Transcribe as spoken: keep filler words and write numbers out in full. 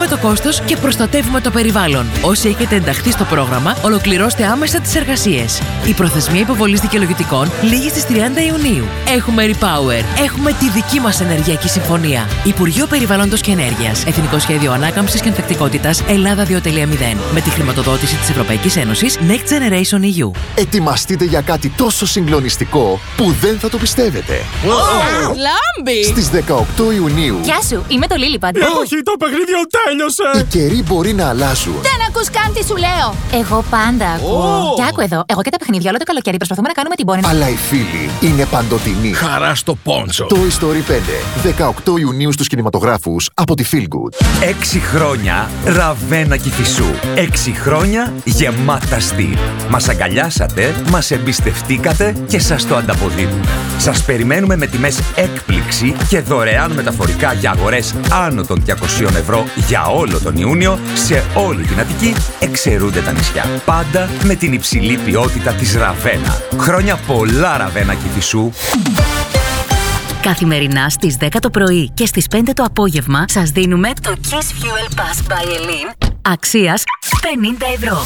το κόστος και προστατεύουμε το περιβάλλον. Όσοι έχετε ενταχθεί στο πρόγραμμα, ολοκληρώστε άμεσα τις εργασίες. Η προθεσμία υποβολής δικαιολογητικών λήγει στις τριάντα Ιουνίου. Έχουμε Repower. Έχουμε τη δική μας ενεργειακή συμφωνία. Υπουργείο Περιβάλλοντος και Ενέργειας. Εθνικό Σχέδιο Ανάκαμψης και Ανθεκτικότητας Ελλάδα δύο κόμμα μηδέν. Με τη χρηματοδότηση της Ευρωπαϊκής Ένωσης Next Generation ι γιου. Ετοιμαστείτε για κάτι τόσο συγκλονιστικό που δεν θα το πιστεύετε. Oh, Λάμπη! Στις δεκαοκτώ Ιουνίου. Γεια σου, είμαι το Λίλιπαντ. Όχι, το παιχνίδι τέλειωσε! Οι καιροί μπορεί να αλλάζουν. Δεν ακούς καν τι σου λέω! Εγώ πάντα ακούω. Και άκου εδώ, εγώ και τα παιχνίδια όλο το καλοκαίρι προσπαθούμε να κάνουμε την πόνη. Αλλά οι φίλοι είναι παντοτινοί. Χαρά στο πόντσο. Toy Story πέντε. δεκαοκτώ Ιουνίου στους κινηματογράφους από τη Feel Good. Έξι χρόνια Ραβένα Κηφισού. Έξι χρόνια γεμάτα στυλ. Μας αγκαλιάσατε, μας εμπιστευτήκατε και σας το ανταποδίδουμε. Σας περιμένουμε με τιμές έκπληξη και δωρεάν μεταφορικά για αγορές άνω των διακοσίων ευρώ για όλο τον Ιούνιο σε όλη την Αττική, εξαιρούνται τα νησιά. Πάντα με την υψηλή ποιότητα της Ραβένα. Χρόνια πολλά Ραβένα Κηφισού. Καθημερινά στις δέκα το πρωί και στις πέντε το απόγευμα σας δίνουμε το Kiss Fuel Pass by Elin αξίας πενήντα ευρώ.